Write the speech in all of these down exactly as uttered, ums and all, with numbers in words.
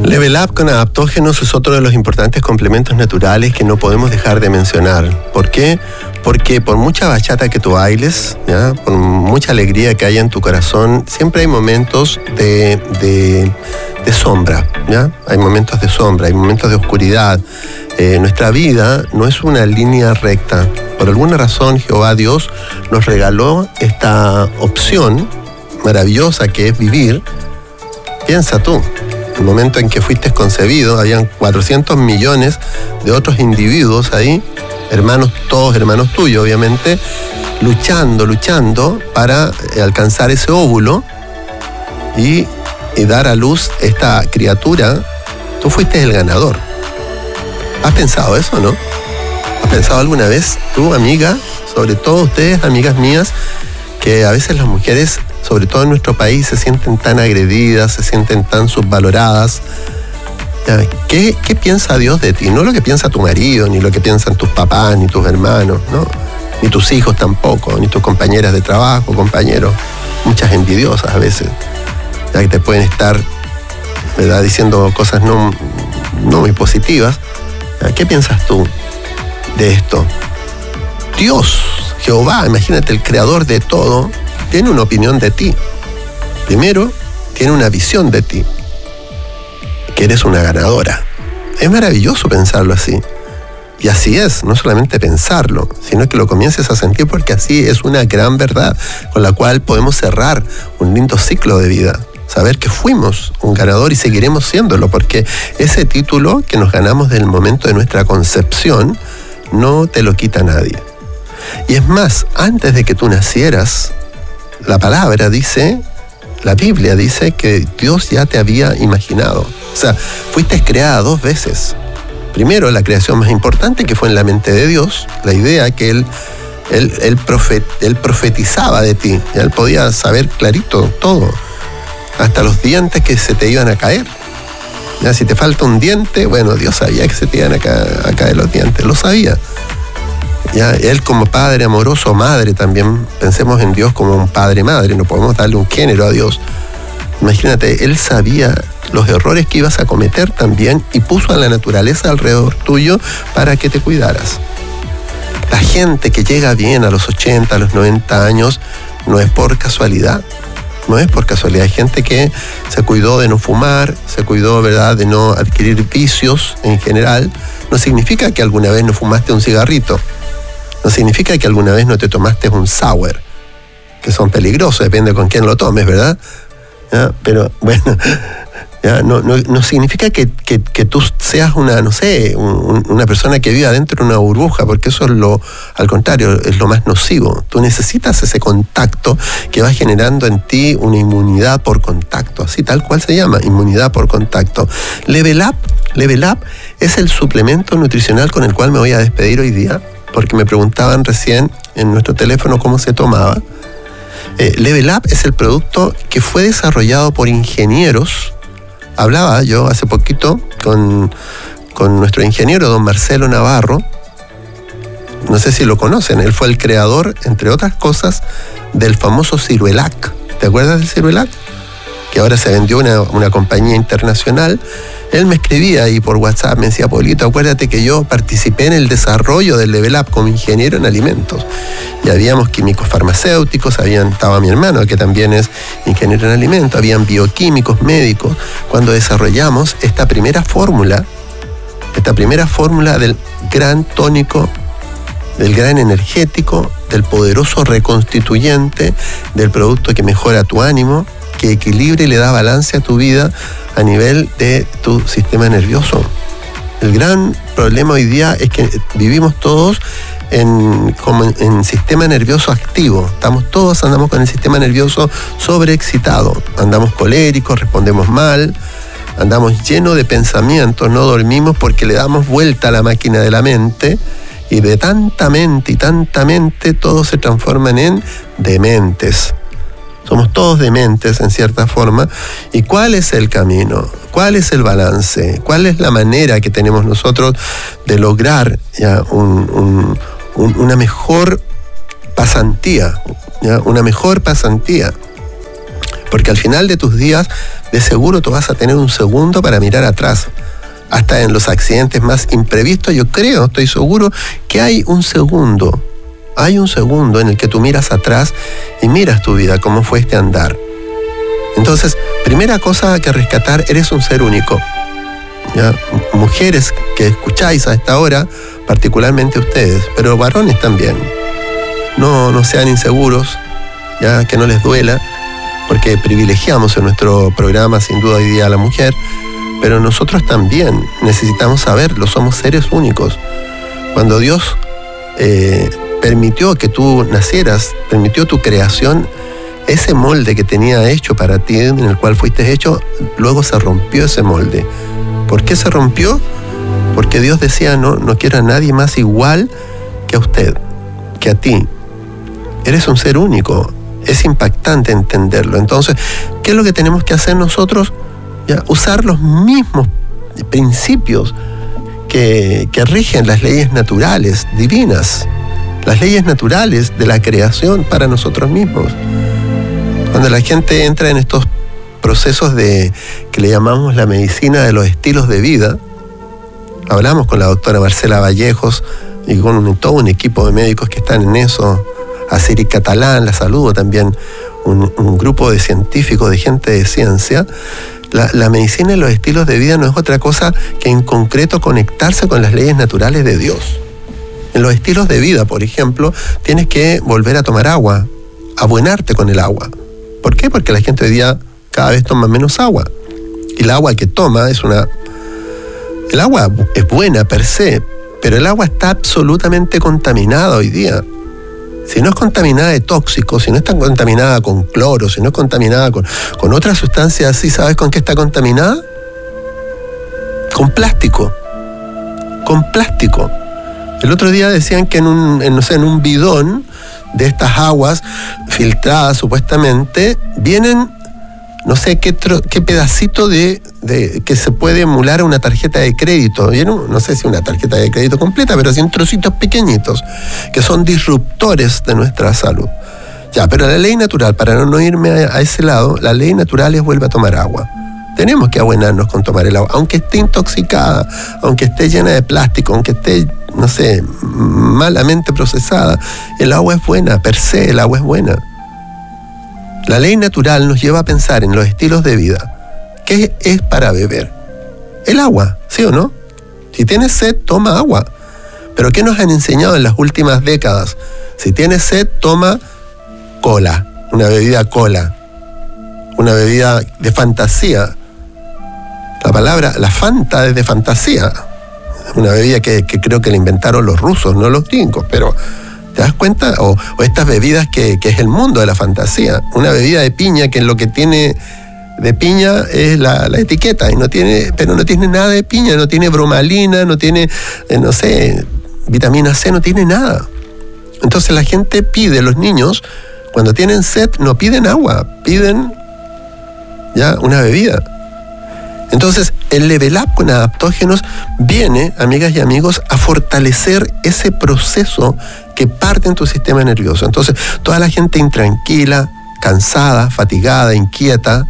Level Up con adaptógenos es otro de los importantes complementos naturales que no podemos dejar de mencionar. ¿Por qué? Porque por mucha bachata que tú bailes, ¿ya? Por mucha alegría que haya en tu corazón, siempre hay momentos de, de, de sombra, ¿ya? Hay momentos de sombra, hay momentos de oscuridad. Eh, nuestra vida no es una línea recta. Por alguna razón, Jehová Dios nos regaló esta opción maravillosa que es vivir. Piensa tú. El momento en que fuiste concebido, habían cuatrocientos millones de otros individuos ahí, hermanos, todos hermanos tuyos, obviamente, luchando, luchando para alcanzar ese óvulo y, y dar a luz esta criatura. Tú fuiste el ganador. ¿Has pensado eso, no? ¿Has pensado alguna vez, tú, amiga, sobre todo ustedes, amigas mías, que a veces las mujeres, sobre todo en nuestro país, se sienten tan agredidas, se sienten tan subvaloradas? ¿Qué, qué piensa Dios de ti? No lo que piensa tu marido, ni lo que piensan tus papás, ni tus hermanos, ¿no? Ni tus hijos tampoco, ni tus compañeras de trabajo, compañeros, muchas envidiosas a veces, ya que te pueden estar, ¿verdad?, diciendo cosas no, no muy positivas. ¿Qué piensas tú de esto? Dios, Jehová, imagínate, el creador de todo, tiene una opinión de ti. Primero, tiene una visión de ti, que eres una ganadora. Es maravilloso pensarlo así. Y así es, no solamente pensarlo, sino que lo comiences a sentir, porque así es una gran verdad con la cual podemos cerrar un lindo ciclo de vida. Saber que fuimos un ganador y seguiremos siéndolo, porque ese título que nos ganamos desde el momento de nuestra concepción no te lo quita nadie. Y es más, antes de que tú nacieras, la palabra dice, la Biblia dice que Dios ya te había imaginado. O sea, fuiste creada dos veces. Primero, la creación más importante, que fue en la mente de Dios, la idea que Él, él, él, profet, él profetizaba de ti. Ya Él podía saber clarito todo, hasta los dientes que se te iban a caer. Ya, si te falta un diente, bueno, Dios sabía que se te iban a caer, a caer los dientes, lo sabía. Ya, Él como padre amoroso, madre también, pensemos en Dios como un padre-madre, no podemos darle un género a Dios. Imagínate, Él sabía los errores que ibas a cometer también y puso a la naturaleza alrededor tuyo para que te cuidaras. La gente que llega bien a los ochenta, a los noventa años, no es por casualidad. No es por casualidad. Hay gente que se cuidó de no fumar, se cuidó, ¿verdad?, de no adquirir vicios en general. No significa que alguna vez no fumaste un cigarrito. No significa que alguna vez no te tomaste un sour, que son peligrosos, depende con quién lo tomes, ¿verdad? ¿Ya? Pero bueno, ¿ya? No, no, no significa que, que, que tú seas una, no sé, un, una persona que viva dentro de una burbuja, porque eso es lo, al contrario, es lo más nocivo. Tú necesitas ese contacto que va generando en ti una inmunidad por contacto, así tal cual se llama, inmunidad por contacto. Level Up, Level Up es el suplemento nutricional con el cual me voy a despedir hoy día, porque me preguntaban recién en nuestro teléfono cómo se tomaba. Eh, Level Up es el producto que fue desarrollado por ingenieros. Hablaba yo hace poquito con, con nuestro ingeniero, don Marcelo Navarro. No sé si lo conocen, él fue el creador, entre otras cosas, del famoso Ciruelac. ¿Te acuerdas del Ciruelac? Que ahora se vendió una, una compañía internacional. Él me escribía ahí por WhatsApp, me decía, Paulito, acuérdate que yo participé en el desarrollo del Level Up como ingeniero en alimentos. Y habíamos químicos farmacéuticos, habían, estaba mi hermano, que también es ingeniero en alimentos, habían bioquímicos, médicos, cuando desarrollamos esta primera fórmula, esta primera fórmula del gran tónico, del gran energético, del poderoso reconstituyente, del producto que mejora tu ánimo, que equilibra y le da balance a tu vida a nivel de tu sistema nervioso. El gran problema hoy día es que vivimos todos en, como en, en sistema nervioso activo. Estamos todos, andamos con el sistema nervioso sobreexcitado. Andamos coléricos, respondemos mal, andamos llenos de pensamientos, no dormimos porque le damos vuelta a la máquina de la mente, y de tanta mente y tanta mente todos se transforman en dementes. Somos todos dementes en cierta forma. ¿Y cuál es el camino? ¿Cuál es el balance? ¿Cuál es la manera que tenemos nosotros de lograr ya un, un, un, una mejor pasantía? ¿ya? Una mejor pasantía. Porque al final de tus días, de seguro tú vas a tener un segundo para mirar atrás. Hasta en los accidentes más imprevistos, yo creo, estoy seguro que hay un segundo. Hay un segundo en el que tú miras atrás y miras tu vida, cómo fue este andar. Entonces, primera cosa que rescatar, eres un ser único. ¿Ya? Mujeres que escucháis a esta hora, particularmente ustedes, pero varones también. No, no sean inseguros, ya, que no les duela, porque privilegiamos en nuestro programa sin duda hoy día a la mujer, pero nosotros también necesitamos saberlo, somos seres únicos. Cuando Dios eh, permitió que tú nacieras, permitió tu creación, ese molde que tenía hecho para ti, en el cual fuiste hecho, luego se rompió ese molde. ¿Por qué se rompió? Porque Dios decía, no, no quiero a nadie más igual que a usted, que a ti. Eres un ser único. Es impactante entenderlo. Entonces, ¿qué es lo que tenemos que hacer nosotros? Ya, usar los mismos principios que, que rigen las leyes naturales, divinas, las leyes naturales de la creación para nosotros mismos. Cuando la gente entra en estos procesos de que le llamamos la medicina de los estilos de vida, hablamos con la doctora Marcela Vallejos y con un, todo un equipo de médicos que están en eso, a Siri Catalán, la saludo también, un, un grupo de científicos, de gente de ciencia. La, la medicina de los estilos de vida no es otra cosa que en concreto conectarse con las leyes naturales de Dios. En los estilos de vida, por ejemplo, tienes que volver a tomar agua, abuenarte con el agua. ¿Por qué? Porque la gente hoy día cada vez toma menos agua. Y el agua que toma es una... El agua es buena per se, pero el agua está absolutamente contaminada hoy día. Si no es contaminada de tóxicos, si no está contaminada con cloro, si no es contaminada con, con otras sustancias así, ¿sabes con qué está contaminada? Con plástico. Con plástico. El otro día decían que en un, en, no sé, en un bidón de estas aguas filtradas supuestamente, vienen no sé qué, tro, qué pedacito de, de que se puede emular a una tarjeta de crédito. No, no sé si una tarjeta de crédito completa, pero sí en trocitos pequeñitos, que son disruptores de nuestra salud. Ya, pero la ley natural, para no, no irme a, a ese lado, la ley natural es vuelve a tomar agua. Tenemos que abuenarnos con tomar el agua, aunque esté intoxicada, aunque esté llena de plástico, aunque esté, no sé, malamente procesada. El agua es buena, per se el agua es buena. La ley natural nos lleva a pensar en los estilos de vida. ¿Qué es para beber? El agua, ¿sí o no? Si tienes sed, toma agua. Pero ¿qué nos han enseñado en las últimas décadas? Si tienes sed, toma cola, una bebida cola, una bebida de fantasía. La palabra, la Fanta es de fantasía. Una bebida que, que creo que la inventaron los rusos, no los gringos, pero... ¿Te das cuenta? O, o estas bebidas que, que es el mundo de la fantasía. Una bebida de piña que lo que tiene de piña es la, la etiqueta, y no tiene, pero no tiene nada de piña, no tiene bromalina, no tiene, eh, no sé, vitamina C, no tiene nada. Entonces la gente pide, los niños, cuando tienen sed, no piden agua, piden ya una bebida. Entonces, el Level Up con adaptógenos viene, amigas y amigos, a fortalecer ese proceso que parte en tu sistema nervioso. Entonces, toda la gente intranquila, cansada, fatigada, inquieta,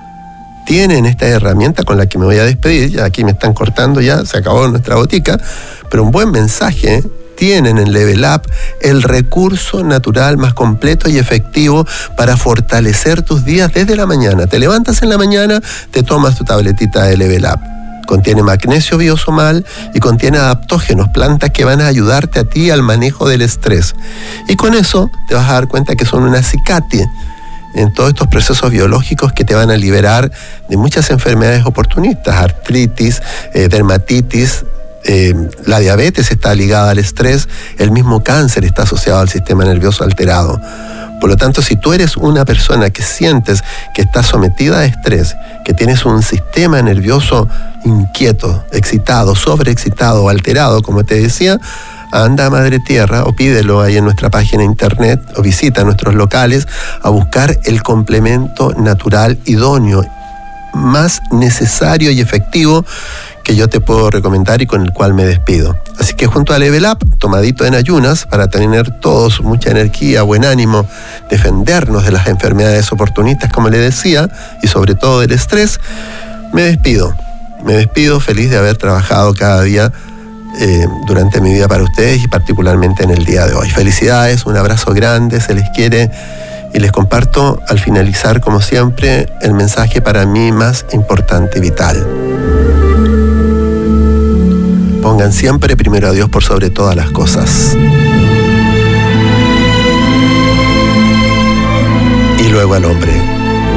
tienen esta herramienta con la que me voy a despedir. Ya aquí me están cortando, ya se acabó nuestra botica, pero un buen mensaje, ¿eh? Tienen en Level Up el recurso natural más completo y efectivo para fortalecer tus días desde la mañana. Te levantas en la mañana, te tomas tu tabletita de Level Up. Contiene magnesio biosomal y contiene adaptógenos, plantas que van a ayudarte a ti al manejo del estrés. Y con eso te vas a dar cuenta que son un acicate en todos estos procesos biológicos que te van a liberar de muchas enfermedades oportunistas, artritis, eh, dermatitis. Eh, la diabetes está ligada al estrés, el mismo cáncer está asociado al sistema nervioso alterado. Por lo tanto, si tú eres una persona que sientes que estás sometida a estrés, que tienes un sistema nervioso inquieto, excitado, sobreexcitado o alterado, como te decía, anda a Madre Tierra o pídelo ahí en nuestra página internet o visita nuestros locales a buscar el complemento natural idóneo, más necesario y efectivo que yo te puedo recomendar y con el cual me despido. Así que junto a Level Up, tomadito en ayunas, para tener todos mucha energía, buen ánimo, defendernos de las enfermedades oportunistas, como le decía, y sobre todo del estrés, me despido. Me despido feliz de haber trabajado cada día eh, durante mi vida para ustedes y particularmente en el día de hoy. Felicidades, un abrazo grande, se les quiere. Y les comparto al finalizar, como siempre, el mensaje para mí más importante y vital. Pongan siempre primero a Dios por sobre todas las cosas. Y luego al hombre.